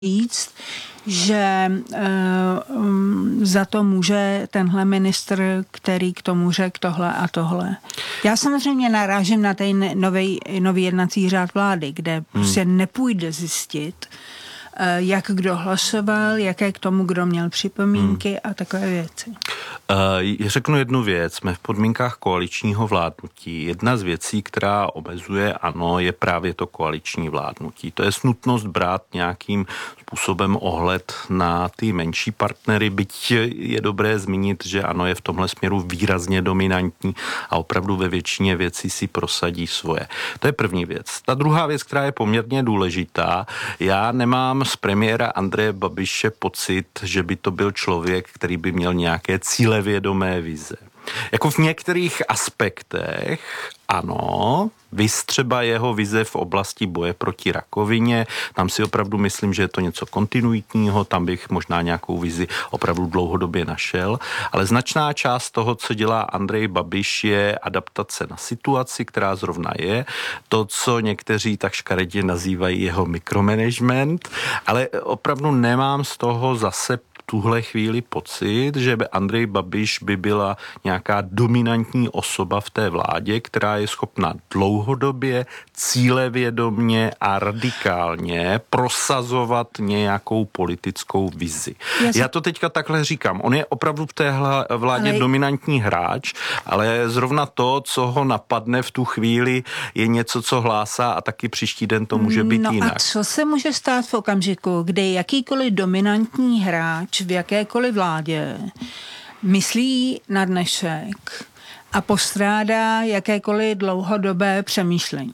říct, že za to může tenhle ministr, který k tomu řekl tohle a tohle. Já samozřejmě narážím na ten nový jednací řád vlády, kde prostě nepůjde zjistit, jak kdo hlasoval, jaké k tomu kdo měl připomínky a takové věci. Řeknu jednu věc. Jsme v podmínkách koaličního vládnutí. Jedna z věcí, která omezuje ANO, je právě to koaliční vládnutí. To je nutnost brát nějakým způsobem ohled na ty menší partnery, byť je dobré zmínit, že ANO je v tomhle směru výrazně dominantní a opravdu ve většině věcí si prosadí svoje. To je první věc. Ta druhá věc, která je poměrně důležitá, já nemám z premiéra Andreje Babiše pocit, že by to byl člověk, který by měl nějaké cílevědomé vize. Jako v některých aspektech ano, viz třeba jeho vize v oblasti boje proti rakovině, tam si opravdu myslím, že je to něco kontinuitního, tam bych možná nějakou vizi opravdu dlouhodobě našel, ale značná část toho, co dělá Andrej Babiš, je adaptace na situaci, která zrovna je, to, co někteří tak škaredě nazývají jeho mikromanagement, ale opravdu nemám z toho zase tuhle chvíli pocit, že by Andrej Babiš by byla nějaká dominantní osoba v té vládě, která je schopna dlouhodobě, cílevědomně a radikálně prosazovat nějakou politickou vizi. Já to teďka takhle říkám. On je opravdu v téhle vládě dominantní hráč, ale zrovna to, co ho napadne v tu chvíli, je něco, co hlásá a taky příští den to může být jinak. A co se může stát v okamžiku, kdy jakýkoliv dominantní hráč v jakékoliv vládě myslí na dnešek a postrádá jakékoliv dlouhodobé přemýšlení?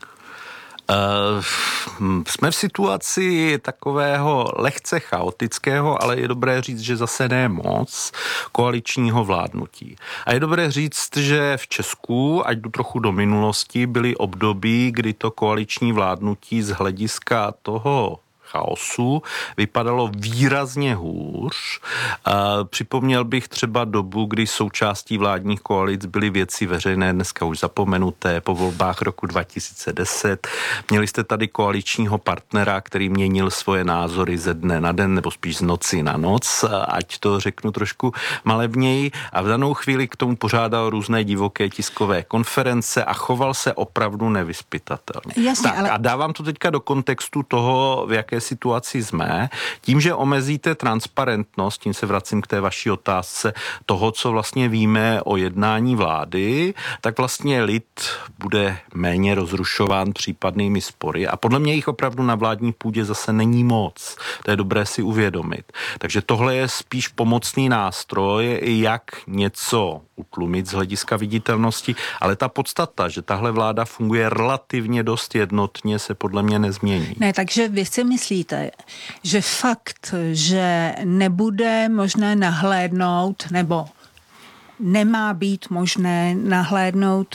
Jsme v situaci takového lehce chaotického, ale je dobré říct, že zase ne moc, koaličního vládnutí. A je dobré říct, že v Česku, ať jdu trochu do minulosti, byly období, kdy to koaliční vládnutí z hlediska toho chaosu vypadalo výrazně hůř. Připomněl bych třeba dobu, kdy součástí vládních koalic byly Věci veřejné, dneska už zapomenuté, po volbách roku 2010. Měli jste tady koaličního partnera, který měnil svoje názory ze dne na den, nebo spíš z noci na noc, ať to řeknu trošku malebněji. A v danou chvíli k tomu pořádal různé divoké tiskové konference a choval se opravdu nevyzpytatelně. Jasně, tak, a dávám to teďka do kontextu toho, v jaké situaci jsme. Tím, že omezíte transparentnost, tím se vracím k té vaší otázce, toho, co vlastně víme o jednání vlády, tak vlastně lid bude méně rozrušován případnými spory a podle mě jich opravdu na vládní půdě zase není moc. To je dobré si uvědomit. Takže tohle je spíš pomocný nástroj, jak něco utlumit z hlediska viditelnosti, ale ta podstata, že tahle vláda funguje relativně dost jednotně, se podle mě nezmění. Ne, takže vy si myslíte, že fakt, že nebude možné nahlédnout, nebo nemá být možné nahlédnout,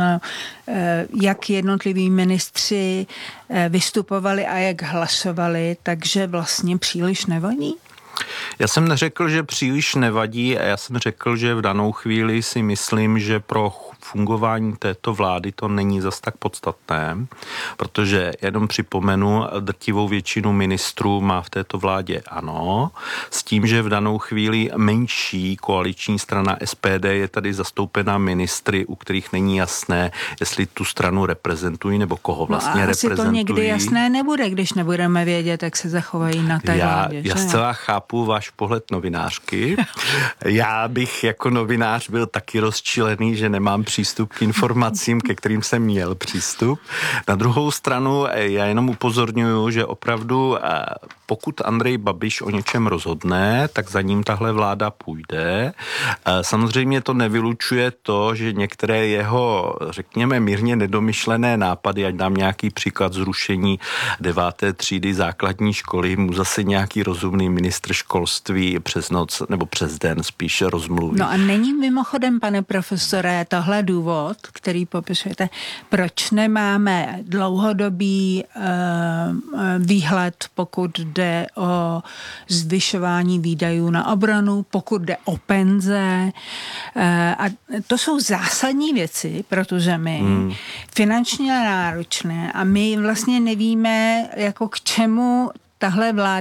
jak jednotliví ministři vystupovali a jak hlasovali, takže vlastně příliš nevadí? Já jsem neřekl, že příliš nevadí a já jsem řekl, že v danou chvíli si myslím, že pro fungování této vlády to není zas tak podstatné, protože jenom připomenu, drtivou většinu ministrů má v této vládě ANO, s tím, že v danou chvíli menší koaliční strana SPD je tady zastoupena ministry, u kterých není jasné, jestli tu stranu reprezentují nebo koho vlastně reprezentují. Asi to někdy jasné nebude, když nebudeme vědět, jak se zachovají na té vládě. Já zcela chápu váš pohled novinářky. Já bych jako novinář byl taky rozčilený, že nemám přístup k informacím, ke kterým jsem měl přístup. Na druhou stranu já jenom upozorňuji, že opravdu pokud Andrej Babiš o něčem rozhodne, tak za ním tahle vláda půjde. Samozřejmě to nevylučuje to, že některé jeho, řekněme, mírně nedomyšlené nápady, ať dám nějaký příklad zrušení 9. třídy základní školy, mu zase nějaký rozumný ministr školství přes noc nebo přes den spíš rozmluví. No a není mimochodem, pane profesore, tohle důvod, který popisujete, proč nemáme dlouhodobý výhled, pokud jde o zvyšování výdajů na obranu, pokud jde o penze. A to jsou zásadní věci, protože my finančně náročné a my vlastně nevíme, jako k čemu tahle vláda